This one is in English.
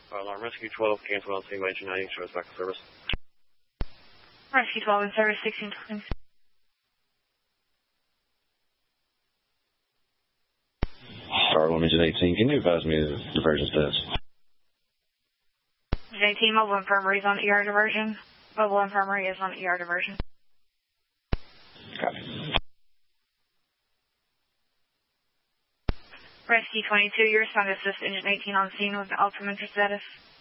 Alarm Rescue 12, cancel on scene by engine 90, show us back to service. Rescue 12 in service, 1620. Star 1, engine 18, can you advise me of the diversion status? Engine 18, mobile infirmary is on ER diversion. Mobile infirmary is on ER diversion. Copy. Rescue 22, you respond to assist engine 18 on scene with the ultimate status.